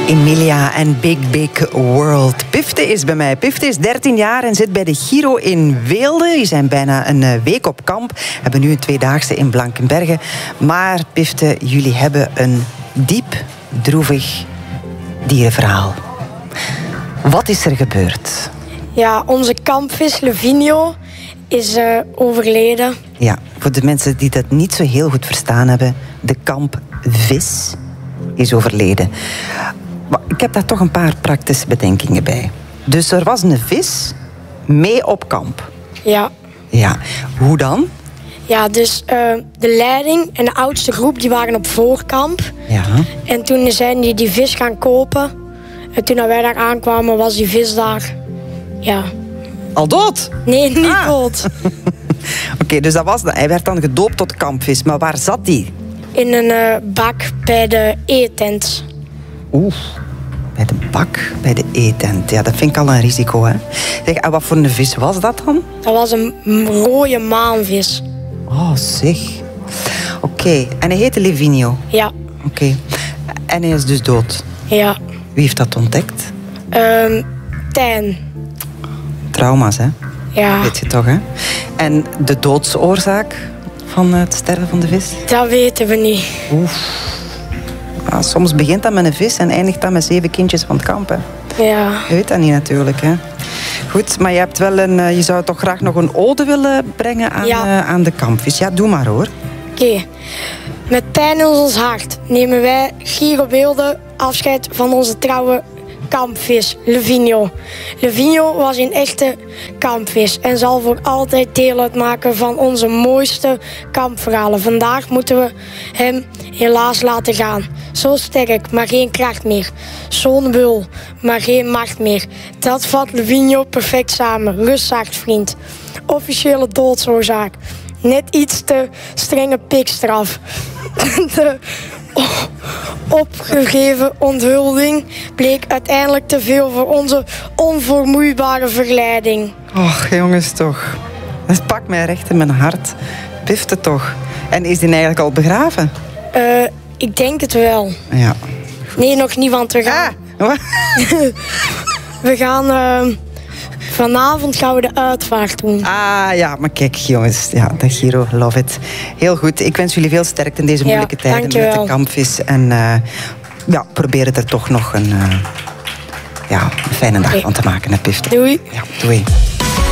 Emilia en Big World. Pifte is bij mij. Pifte is 13 jaar en zit bij de Giro in Weelde. Die zijn bijna een week op kamp. Hebben nu een tweedaagse in Blankenberge. Maar Pifte, jullie hebben een diep, droevig dierenverhaal. Wat is er gebeurd? Ja, onze kampvis Levinho is overleden. Ja, voor de mensen die dat niet zo heel goed verstaan hebben. De kampvis is overleden. Maar ik heb daar toch een paar praktische bedenkingen bij. Dus er was een vis mee op kamp. Ja. Ja, hoe dan? Ja, dus de leiding en de oudste groep die waren op voorkamp. Ja. En toen zijn die vis gaan kopen. En toen wij daar aankwamen was die vis daar. Ja. Al dood? Nee, niet dood. Oké, dus hij werd dan gedoopt tot kampvis. Maar waar zat die? In een bak bij de eetent. Oeh, bij de bak, bij de eetent. Ja, dat vind ik al een risico, hè. Zeg, en wat voor een vis was dat dan? Dat was een rode maanvis. Oh, zeg. Oké, en hij heette Levinho? Ja. Oké. En hij is dus dood? Ja. Wie heeft dat ontdekt? Tijn. Trauma's, hè? Ja. Weet je toch, hè? En de doodsoorzaak van het sterven van de vis? Dat weten we niet. Oef. Ja, soms begint dat met een vis en eindigt dat met 7 kindjes van het kamp, hè? Ja. Je weet dat niet natuurlijk, hè? Goed, maar je hebt wel je zou toch graag nog een ode willen brengen aan de kampvis. Ja, doe maar, hoor. Oké. Met pijn in ons hart nemen wij Giro Weelde afscheid van onze trouwe kampvis, Levinho. Levinho was een echte kampvis en zal voor altijd deel uitmaken van onze mooiste kampverhalen. Vandaag moeten we hem helaas laten gaan. Zo sterk, maar geen kracht meer. Zo'n wil, maar geen macht meer. Dat vat Levinho perfect samen. Rust zacht, vriend. Officiële doodsoorzaak. Net iets te strenge pikstraf. De opgegeven onthulling bleek uiteindelijk te veel voor onze onvermoeibare verleiding. Och, jongens, toch. Het pakt mij recht in mijn hart. Pifte toch. En is die eigenlijk al begraven? Ik denk het wel. Ja. Nee, nog niet, want we gaan... Wat? We gaan... Vanavond gaan we de uitvaart doen. Ah, ja, maar kijk, jongens. Ja, de Giro, love it. Heel goed. Ik wens jullie veel sterkte in deze moeilijke tijden dankjewel. met de kampvis. En probeer er toch nog een fijne dag van te maken, hè, Pifte. Doei. Ja, doei.